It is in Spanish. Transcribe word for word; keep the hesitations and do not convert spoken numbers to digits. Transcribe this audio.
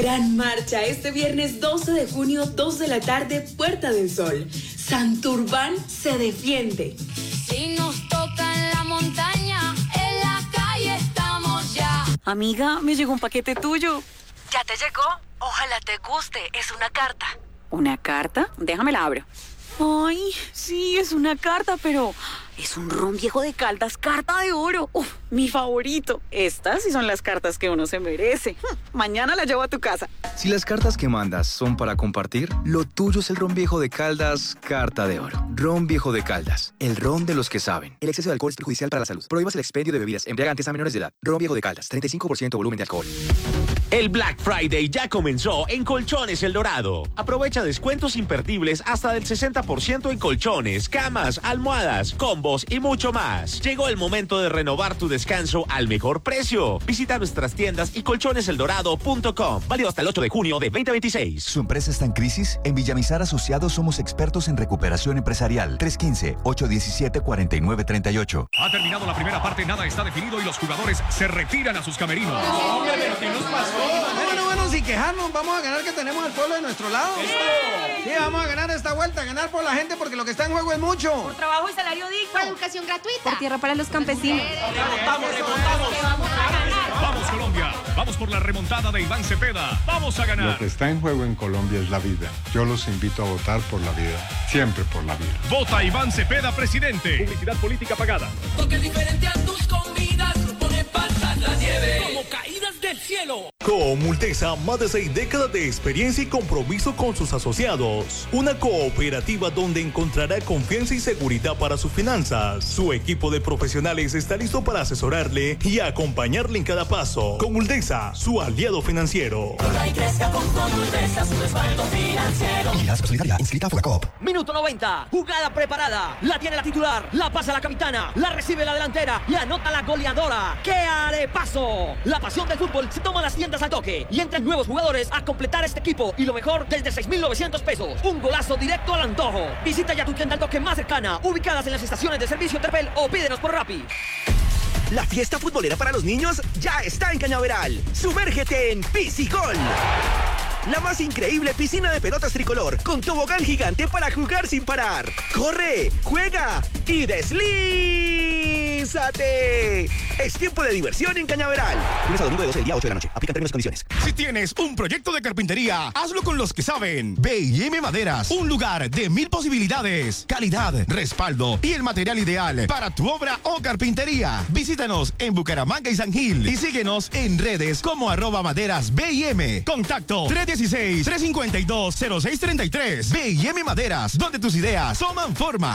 Gran marcha este viernes doce de junio, dos de la tarde, Puerta del Sol. Santurbán se defiende. Si nos toca en la montaña, en la calle estamos ya. Amiga, me llegó un paquete tuyo. ¿Ya te llegó? Ojalá te guste. Es una carta. ¿Una carta? Déjame la abro. Ay, sí, es una carta, pero es un ron viejo de Caldas, carta de oro. Uf, mi favorito. Estas sí son las cartas que uno se merece. Mañana la llevo a tu casa. Si las cartas que mandas son para compartir, lo tuyo es el ron viejo de Caldas, carta de oro. Ron viejo de Caldas, el ron de los que saben. El exceso de alcohol es perjudicial para la salud. Prohíbas el expendio de bebidas embriagantes a menores de edad. Ron viejo de Caldas, treinta y cinco por ciento volumen de alcohol. El Black Friday ya comenzó en Colchones El Dorado. Aprovecha descuentos imperdibles hasta del sesenta por ciento en colchones, camas, almohadas, combos y mucho más. Llegó el momento de renovar tu descanso al mejor precio. Visita nuestras tiendas y colchones el dorado punto com. Válido hasta el ocho de junio de veinte veintiséis. ¿Su empresa está en crisis? En Villamizar Asociados somos expertos en recuperación empresarial. tres uno cinco, ocho uno siete, cuatro nueve tres ocho. Ha terminado la primera parte, nada está definido y los jugadores se retiran a sus camerinos. No, hombre, pero ¿qué nos pasó? Bueno, bueno, sin quejarnos, vamos a ganar, que tenemos al pueblo de nuestro lado. ¡Eso! Sí, vamos a ganar esta vuelta, ganar por la gente, porque lo que está en juego es mucho. Por trabajo y salario digno. Por educación gratuita. Por tierra para los campesinos. ¡Remontamos, remontamos! ¡Vamos, Colombia! ¡Vamos por la remontada de Iván Cepeda! ¡Vamos a ganar! Lo que está en juego en Colombia es la vida. Yo los invito a votar por la vida. Siempre por la vida. Vota Iván Cepeda, presidente. Publicidad política pagada. Porque diferente a tus comidas, pone patas la nieve. Como caídas del cielo. Con Multesa, más de seis décadas de experiencia y compromiso con sus asociados. Una cooperativa donde encontrará confianza y seguridad para sus finanzas. Su equipo de profesionales está listo para asesorarle y acompañarle en cada paso. Con Multesa, su aliado financiero. Y crezca con Multesa, su respaldo financiero. Y la solidaria inscrita fue la C O P. Minuto noventa, jugada preparada. La tiene la titular, la pasa la capitana, la recibe la delantera y anota la goleadora. ¡Qué arepaso! La pasión del fútbol se toma las tiendas al toque y entran nuevos jugadores a completar este equipo y lo mejor desde seis mil novecientos pesos. Un golazo directo al antojo. Visita ya tu tienda al toque más cercana, ubicadas en las estaciones de servicio Terpel o pídenos por Rappi. La fiesta futbolera para los niños ya está en Cañaveral. Sumérgete en Piscigol. La más increíble piscina de pelotas tricolor con tobogán gigante para jugar sin parar. ¡Corre, juega y deslízate! Es tiempo de diversión en Cañaveral. Lunes a domingo de doce del día, ocho de la noche. Aplican términos y condiciones. Si tienes un proyecto de carpintería, hazlo con los que saben. B y M Maderas, un lugar de mil posibilidades, calidad, respaldo y el material ideal para tu obra o carpintería. Visítanos en Bucaramanga y San Gil y síguenos en redes como arroba maderas B y M. Contacto tres uno seis, tres cinco dos, cero seis tres tres. B y M Maderas, donde tus ideas toman forma.